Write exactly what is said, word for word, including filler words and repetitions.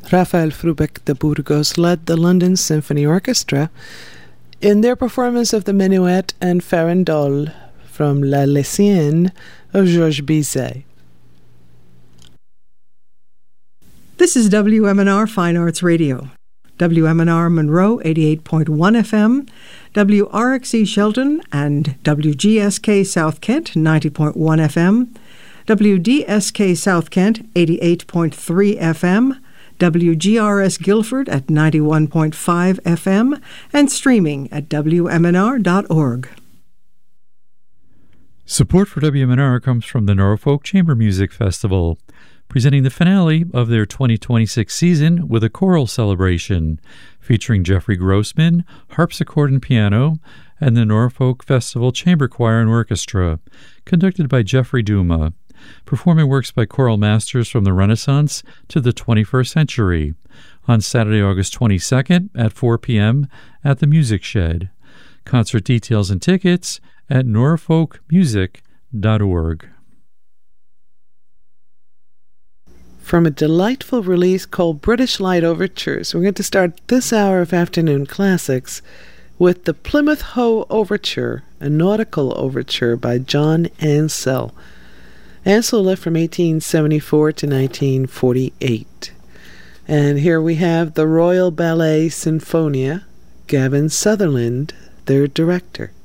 Rafael Frubeck de Burgos led the London Symphony Orchestra in their performance of the Minuet and Farandole from La Lycienne of Georges Bizet. This is W M N R Fine Arts Radio. W M N R Monroe eighty-eight point one F M, W R X E Shelton and W G S K South Kent ninety point one F M, W D S K South Kent eighty-eight point three F M, W G R S Guilford at ninety-one point five F M, and streaming at W M N R dot org. Support for W M N R comes from the Norfolk Chamber Music Festival, presenting the finale of their twenty twenty-six season with a choral celebration featuring Jeffrey Grossman, harpsichord and piano, and the Norfolk Festival Chamber Choir and Orchestra, conducted by Jeffrey Duma, performing works by choral masters from the Renaissance to the twenty-first century, on Saturday, August twenty-second at four p.m. at the Music Shed. Concert details and tickets at norfolk music dot org. From a delightful release called British Light Overtures, we're going to start this hour of Afternoon Classics with the Plymouth Hoe Overture, a nautical overture by John Ansell. Ansell lived from eighteen seventy-four to nineteen forty-eight. And here we have the Royal Ballet Sinfonia, Gavin Sutherland, their director.